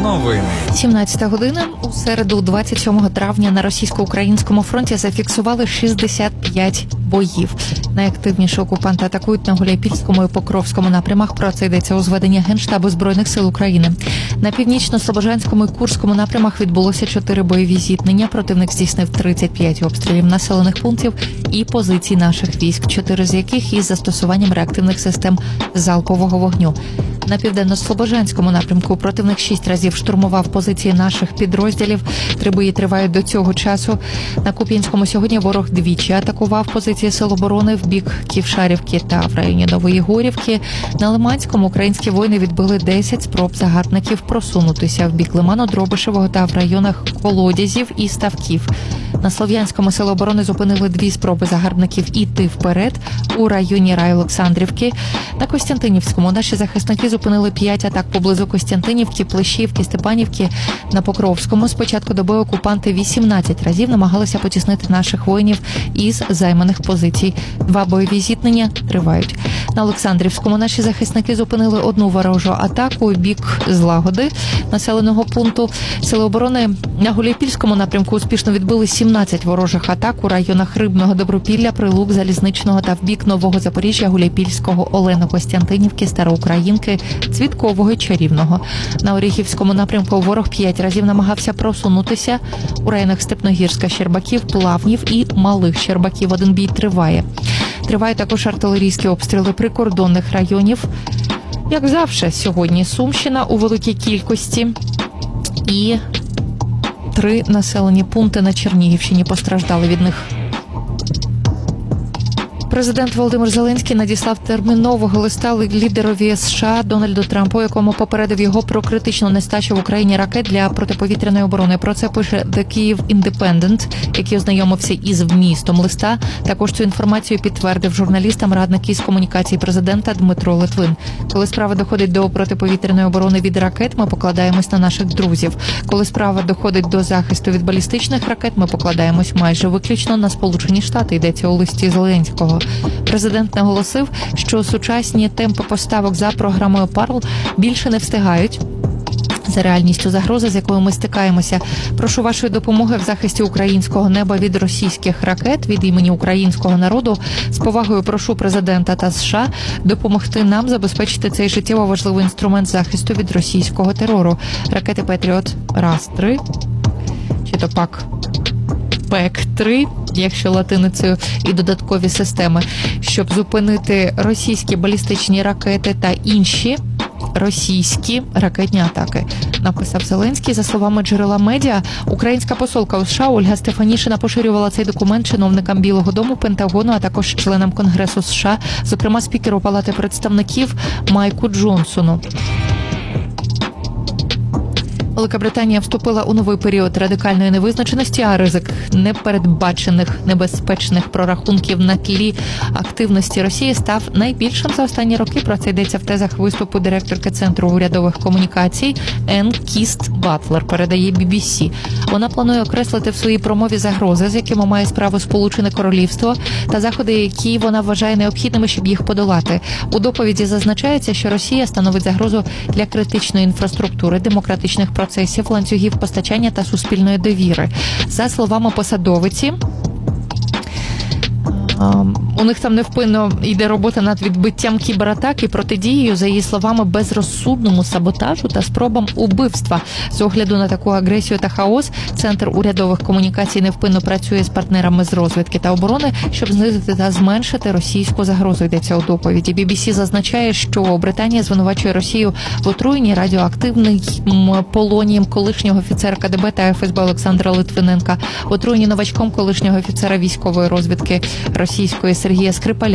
Новини. 17 година. У середу 27 травня на російсько-українському фронті зафіксували 65 боїв. Найактивніше окупанти атакують на Гуляйпільському і Покровському напрямах. Про це йдеться у зведенні Генштабу Збройних сил України. На північно-слобожанському і Курському напрямах відбулося 4 бойові зіткнення. Противник здійснив 35 обстрілів населених пунктів і позицій наших військ, 4 з яких із застосуванням реактивних систем залпового вогню. На південно-слобожанському напрямку противник 6 разів штурмував позиції наших підрозділів. 3 бої тривають до цього часу. На Куп'янському сьогодні ворог двічі атакував позиції сил оборони в бік Ківшарівки та в районі Нової Горівки. На Лиманському українські воїни відбили 10 спроб загарбників просунутися в бік Лимано-Дробишевого та в районах Колодязів і Ставків. На Слов'янському сили оборони зупинили 2 спроби загарбників іти вперед у районі Рай-Олександрівки. На Костянтинівському наші захисники зупинили 5 атак поблизу Костянтинівки, Плещівки, Степанівки. На Покровському з початку доби окупанти 18 разів намагалися потіснити наших воїнів із займаних позицій. 2 бойові зіткнення тривають. На Олександрівському наші захисники зупинили 1 ворожу атаку у бік Злагоди населеного пункту. Сили оборони на Гуляйпільському напрямку успішно відбили 17 ворожих атак у районах Рибного, Добропілля, Прилук, Залізничного та в бік Нового Запоріжжя, Гуляйпільського, Олено-Костянтинівки, Староукраїнки, Цвіткового і Чарівного. На Оріхівському напрямку ворог 5 разів намагався просунутися у районах Степногірська, Щербаків, Плавнів і Малих Щербаків. 1 бій триває. Тривають також артилерійські обстріли прикордонних районів. Як завжди, сьогодні Сумщина у великій кількості і 3 населені пункти на Чернігівщині постраждали від них. Президент Володимир Зеленський надіслав термінового листа лідерові США Дональду Трампу, у якому попередив його про критичну нестачу в Україні ракет для протиповітряної оборони. Про це пише The Kyiv Independent, який ознайомився із вмістом листа. Також цю інформацію підтвердив журналістам радник із комунікації президента Дмитро Литвин. Коли справа доходить до протиповітряної оборони від ракет, ми покладаємось на наших друзів. Коли справа доходить до захисту від балістичних ракет, ми покладаємось майже виключно на Сполучені Штати, йдеться у листі Зеленського. Президент наголосив, що сучасні темпи поставок за програмою ПАРЛ більше не встигають за реальністю загрози, з якою ми стикаємося. Прошу вашої допомоги в захисті українського неба від російських ракет від імені українського народу. З повагою прошу президента та США допомогти нам забезпечити цей життєво важливий інструмент захисту від російського терору. Ракети Петріот РАС-3, чи то пак ПЕК-3, якщо латиницею, і додаткові системи, щоб зупинити російські балістичні ракети та інші російські ракетні атаки, написав Зеленський. За словами джерела медіа, українська посолка у США Ольга Стефанішина поширювала цей документ чиновникам Білого дому, Пентагону, а також членам Конгресу США, зокрема спікеру Палати представників Майку Джонсону. Велика Британія вступила у новий період радикальної невизначеності, а ризик непередбачених небезпечних прорахунків на тлі активності Росії став найбільшим за останні роки. Про це йдеться в тезах виступу директорки Центру урядових комунікацій Енн Кіст Батлер, передає BBC. Вона планує окреслити в своїй промові загрози, з якими має справу Сполучене Королівство, та заходи, які вона вважає необхідними, щоб їх подолати. У доповіді зазначається, що Росія становить загрозу для критичної інфраструктури, демократичних процесів, ланцюгів постачання та суспільної довіри. За словами посадовиці, у них там невпинно йде робота над відбиттям кібератак і протидією, за її словами, безрозсудному саботажу та спробам убивства. З огляду на таку агресію та хаос, Центр урядових комунікацій невпинно працює з партнерами з розвідки та оборони, щоб знизити та зменшити російську загрозу, йдеться у доповіді. BBC зазначає, що Британія звинувачує Росію в отруєнні радіоактивним полонієм колишнього офіцера КДБ та ФСБ Олександра Литвиненка, в отруєнні новачком колишнього офіцера військової розвідки російської Сергія Скрипаля.